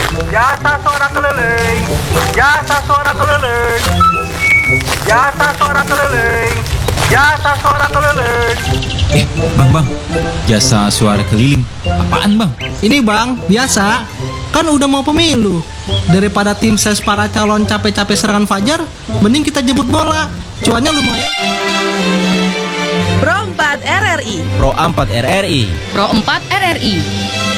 Jasa suara keliling. Jasa suara keliling. Jasa suara keliling. Jasa suara keliling. Bang, jasa suara keliling. Apaan bang? Ini bang, biasa. Kan udah mau pemilu. Daripada tim ses para calon capek-capek serangan fajar, mending kita jemput bola. Cuannya lumayan. Pro 4 RRI. Pro 4 RRI. Pro 4 RRI.